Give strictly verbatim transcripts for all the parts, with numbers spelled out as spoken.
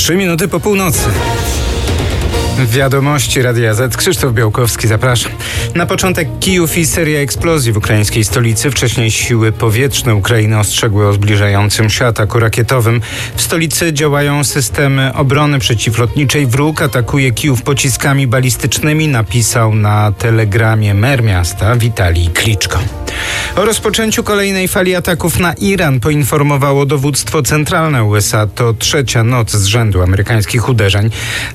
Trzy minuty po północy. Wiadomości Radia Z. Krzysztof Białkowski, zapraszam. Na początek Kijów i seria eksplozji w ukraińskiej stolicy. Wcześniej siły powietrzne Ukrainy ostrzegły o zbliżającym się ataku rakietowym. W stolicy działają systemy obrony przeciwlotniczej. Wróg atakuje Kijów pociskami balistycznymi, napisał na telegramie mer miasta Witalij Kliczko. O rozpoczęciu kolejnej fali ataków na Iran poinformowało dowództwo centralne U S A. To trzecia noc z rzędu amerykańskich uderzeń.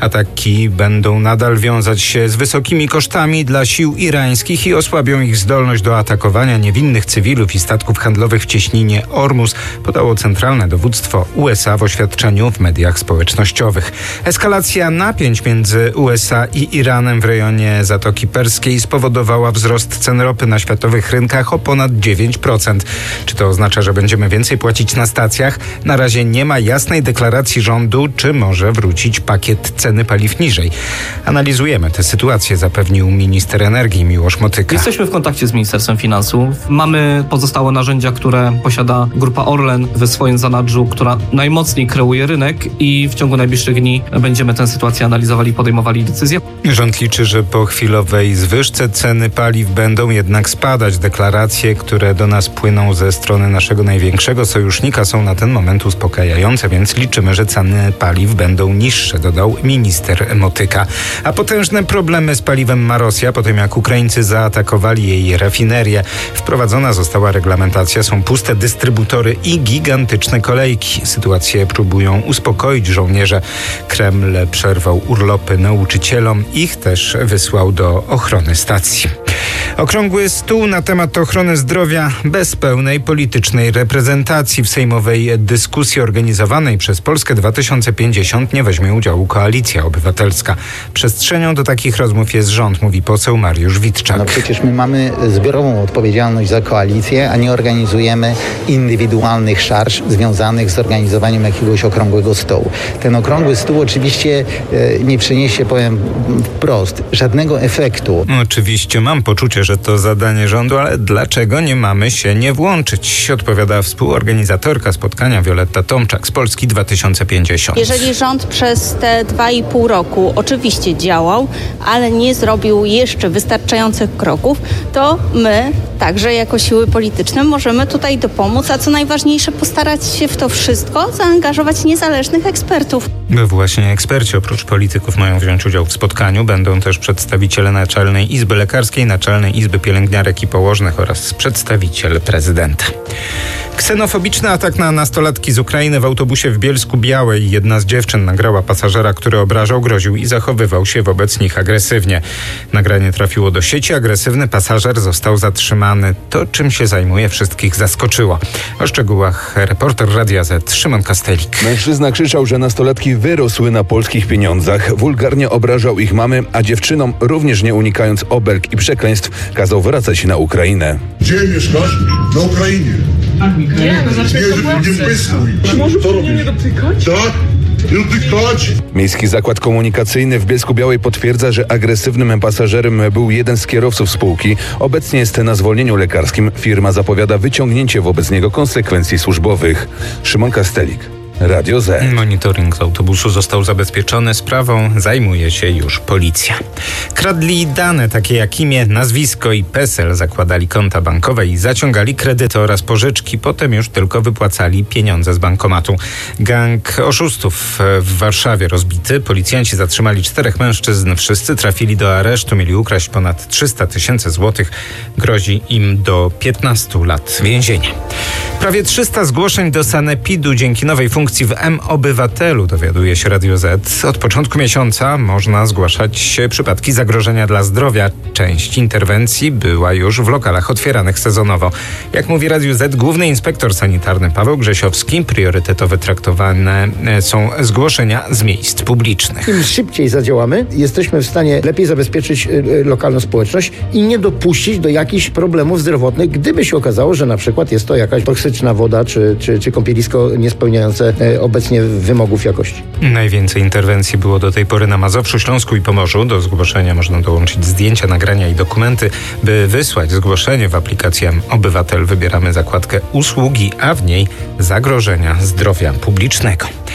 Ataki będą nadal wiązać się z wysokimi kosztami dla sił irańskich i osłabią ich zdolność do atakowania niewinnych cywilów i statków handlowych w cieśninie Ormus, podało centralne dowództwo U S A w oświadczeniu w mediach społecznościowych. Eskalacja napięć między U S A i Iranem w rejonie Zatoki Perskiej spowodowała wzrost cen ropy na światowych rynkach o ponad dziewięć procent. Czy to oznacza, że będziemy więcej płacić na stacjach? Na razie nie ma jasnej deklaracji rządu, czy może wrócić pakiet ceny paliw niżej. Analizujemy tę sytuację, zapewnił minister energii Miłosz Motyka. Jesteśmy w kontakcie z Ministerstwem Finansów. Mamy pozostałe narzędzia, które posiada Grupa Orlen we swoim zanadrzu, która najmocniej kreuje rynek i w ciągu najbliższych dni będziemy tę sytuację analizowali i podejmowali decyzje. Rząd liczy, że po chwilowej zwyżce ceny paliw będą jednak spadać. Deklaracje, które do nas płyną ze strony naszego największego sojusznika, są na ten moment uspokajające, więc liczymy, że ceny paliw będą niższe, dodał minister Motyka. A potężne problemy z paliwem ma Rosja po tym, jak Ukraińcy zaatakowali jej rafinerię. Wprowadzona została reglamentacja, są puste dystrybutory i gigantyczne kolejki. Sytuację próbują uspokoić żołnierze. Kreml przerwał urlopy nauczycielom, ich też wysłał do ochrony stacji. Okrągły stół na temat ochrony zdrowia bez pełnej politycznej reprezentacji. W sejmowej dyskusji organizowanej przez Polskę dwa tysiące pięćdziesiąt nie weźmie udziału Koalicja Obywatelska. Przestrzenią do takich rozmów jest rząd, mówi poseł Mariusz Witczak. No przecież my mamy zbiorową odpowiedzialność za koalicję, a nie organizujemy indywidualnych szarż związanych z organizowaniem jakiegoś okrągłego stołu. Ten okrągły stół oczywiście e, nie przyniesie, powiem wprost, żadnego efektu. Oczywiście mam poczucie, że to zadanie rządu, ale dlaczego nie mamy się nie włączyć? Odpowiada współorganizatorka spotkania Wioletta Tomczak z Polski dwa tysiące pięćdziesiąt. Jeżeli rząd przez te dwa i pół roku oczywiście działał, ale nie zrobił jeszcze wystarczających kroków, to my, także jako siły polityczne, możemy tutaj dopomóc, a co najważniejsze, postarać się w to wszystko zaangażować niezależnych ekspertów. Właśnie eksperci oprócz polityków mają wziąć udział w spotkaniu. Będą też przedstawiciele Naczelnej Izby Lekarskiej, Naczelnej Izby Pielęgniarek i Położnych oraz przedstawiciel prezydenta. Ksenofobiczny atak na nastolatki z Ukrainy w autobusie w Bielsku-Białej. Jedna z dziewczyn nagrała pasażera, który obrażał, groził i zachowywał się wobec nich agresywnie. Nagranie trafiło do sieci. Agresywny pasażer został zatrzymany. To, czym się zajmuje, wszystkich zaskoczyło. O szczegółach reporter Radia Z Szymon Kastelik. Mężczyzna krzyczał, że nastolatki wyrosły na polskich pieniądzach. Wulgarnie obrażał ich mamy, a dziewczynom, również nie unikając obelg i przekleństw, kazał wracać na Ukrainę. Gdzie mieszkasz? Na Ukrainie. Nie, no znaczy Nie, nie pyskuj. Czy możesz mnie nie dotykać? Tak? Nie dotykać? Miejski Zakład Komunikacyjny w Bielsku-Białej potwierdza, że agresywnym pasażerem był jeden z kierowców spółki. Obecnie jest na zwolnieniu lekarskim. Firma zapowiada wyciągnięcie wobec niego konsekwencji służbowych. Szymon Kastelik. Radio Z. Monitoring z autobusu został zabezpieczony. Sprawą zajmuje się już policja. Kradli dane takie jak imię, nazwisko i PESEL, zakładali konta bankowe i zaciągali kredyty oraz pożyczki. Potem już tylko wypłacali pieniądze z bankomatu. Gang oszustów w Warszawie rozbity. Policjanci zatrzymali czterech mężczyzn. Wszyscy trafili do aresztu. Mieli ukraść ponad trzysta tysięcy złotych. Grozi im do piętnastu lat więzienia. Prawie trzysta zgłoszeń do sanepidu dzięki nowej funkcji w M-Obywatelu, dowiaduje się Radio Z. Od początku miesiąca można zgłaszać przypadki zagrożenia dla zdrowia. Część interwencji była już w lokalach otwieranych sezonowo. Jak mówi Radio Z główny inspektor sanitarny Paweł Grzesiowski, priorytetowe traktowane są zgłoszenia z miejsc publicznych. Im szybciej zadziałamy, jesteśmy w stanie lepiej zabezpieczyć lokalną społeczność i nie dopuścić do jakichś problemów zdrowotnych, gdyby się okazało, że na przykład jest to jakaś toksyczna woda czy, czy, czy kąpielisko niespełniające obecnie wymogów jakości. Najwięcej interwencji było do tej pory na Mazowszu, Śląsku i Pomorzu. Do zgłoszenia można dołączyć zdjęcia, nagrania i dokumenty. By wysłać zgłoszenie w aplikacji M-Obywatel wybieramy zakładkę usługi, a w niej zagrożenia zdrowia publicznego.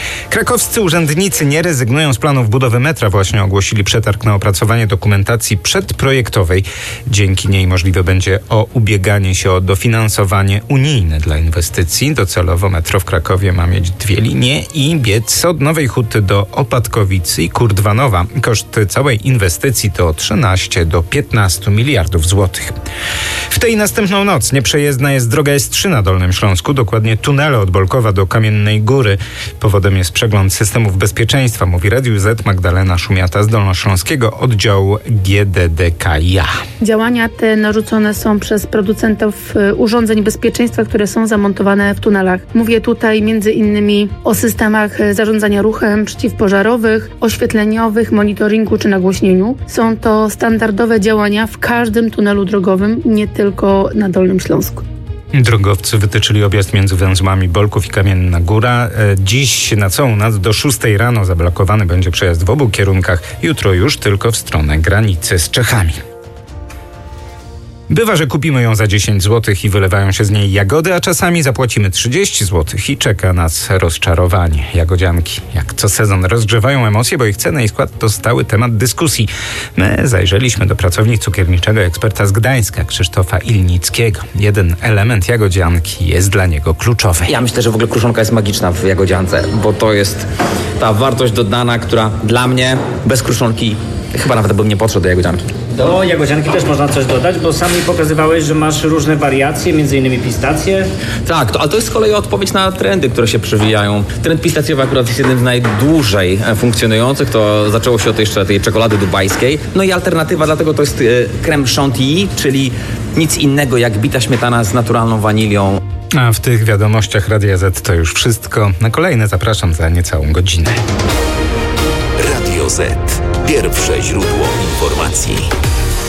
Krakowscy urzędnicy nie rezygnują z planów budowy metra. Właśnie ogłosili przetarg na opracowanie dokumentacji przedprojektowej. Dzięki niej możliwe będzie o ubieganie się o dofinansowanie unijne dla inwestycji. Docelowo metro w Krakowie ma mieć dwie linie i biec od Nowej Huty do Opatkowicy i Kurdwanowa. Koszt całej inwestycji to trzynaście do piętnastu miliardów złotych. W tej następną noc nieprzejezdna jest droga S trzy na Dolnym Śląsku, dokładnie tunele od Bolkowa do Kamiennej Góry. Powodem jest przegląd systemów bezpieczeństwa, mówi Radiu Z Magdalena Szumiata z Dolnośląskiego oddziału G D D K I A. Działania te narzucone są przez producentów urządzeń bezpieczeństwa, które są zamontowane w tunelach. Mówię tutaj między innymi o systemach zarządzania ruchem przeciwpożarowych, oświetleniowych, monitoringu czy nagłośnieniu. Są to standardowe działania w każdym tunelu drogowym, nie tylko na Dolnym Śląsku. Drogowcy wytyczyli objazd między węzłami Bolków i Kamienna Góra. Dziś na całą noc do szóstej rano zablokowany będzie przejazd w obu kierunkach. Jutro już tylko w stronę granicy z Czechami. Bywa, że kupimy ją za dziesięć złotych i wylewają się z niej jagody, a czasami zapłacimy trzydzieści złotych i czeka nas rozczarowanie. Jagodzianki, jak co sezon, rozgrzewają emocje, bo ich cena i skład to stały temat dyskusji. My zajrzeliśmy do pracowni cukierniczego eksperta z Gdańska, Krzysztofa Ilnickiego. Jeden element jagodzianki jest dla niego kluczowy. Ja myślę, że w ogóle kruszonka jest magiczna w jagodziance, bo to jest ta wartość dodana, która dla mnie bez kruszonki chyba nawet bym nie podszedł do jagodzianki. Do jagodzianki też można coś dodać, bo sam mi pokazywałeś, że masz różne wariacje, między innymi pistacje. Tak, to, ale to jest z kolei odpowiedź na trendy, które się przewijają. Trend pistacjowy akurat jest jednym z najdłużej funkcjonujących. To zaczęło się od jeszcze tej czekolady dubajskiej. No i alternatywa dlatego to jest y, creme chantilly, czyli nic innego jak bita śmietana z naturalną wanilią. A w tych wiadomościach Radia Z to już wszystko. Na kolejne zapraszam za niecałą godzinę. Radio Z. Pierwsze źródło informacji.